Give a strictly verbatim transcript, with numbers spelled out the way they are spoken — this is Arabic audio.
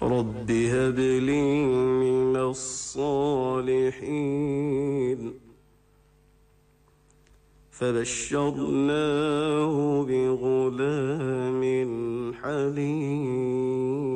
رب هب لي من الصالحين. فبشرناه بغلام حليم.